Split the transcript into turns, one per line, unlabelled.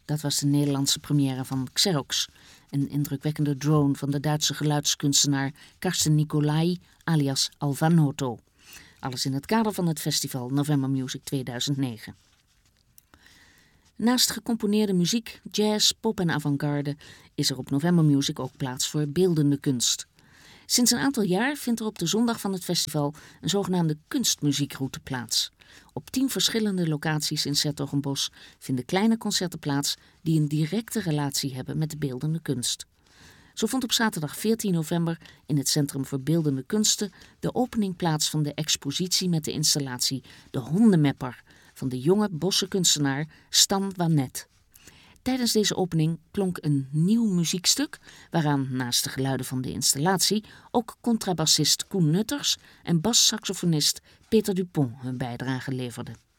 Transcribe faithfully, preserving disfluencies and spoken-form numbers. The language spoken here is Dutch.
Dat was de Nederlandse première van Xerox, een indrukwekkende drone van de Duitse geluidskunstenaar Karsten Nicolai alias Alvanoto. Alles in het kader van het festival November Music tweeduizend negen. Naast gecomponeerde muziek, jazz, pop en avant-garde is er op November Music ook plaats voor beeldende kunst. Sinds een aantal jaar vindt er op de zondag van het festival een zogenaamde kunstmuziekroute plaats. Op tien verschillende locaties in 's-Hertogenbosch vinden kleine concerten plaats die een directe relatie hebben met de beeldende kunst. Zo vond op zaterdag veertien november in het Centrum voor Beeldende Kunsten de opening plaats van de expositie met de installatie De Hondenmepper van de jonge Bosse kunstenaar Stan Wanet. Tijdens deze opening klonk een nieuw muziekstuk, waaraan naast de geluiden van de installatie ook contrabassist Koen Nutters en bassaxofonist Peter Dupont hun bijdrage leverden.